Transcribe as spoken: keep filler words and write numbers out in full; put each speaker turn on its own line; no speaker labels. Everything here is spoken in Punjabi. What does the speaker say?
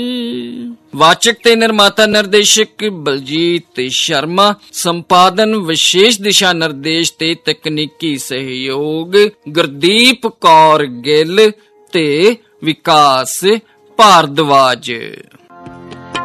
ਵਾਚਕ ਤੇ ਨਿਰਮਾਤਾ ਨਿਰਦੇਸ਼ਕ ਬਲਜੀਤ ਸ਼ਰਮਾ। ਸੰਪਾਦਨ ਵਿਸ਼ੇਸ਼ ਦਿਸ਼ਾ ਨਿਰਦੇਸ਼ ਤੇ ਤਕਨੀਕੀ ਸਹਿਯੋਗ ਗੁਰਦੀਪ ਕੌਰ ਗਿੱਲ ਤੇ ਵਿਕਾਸ ਭਾਰਦਵਾਜ।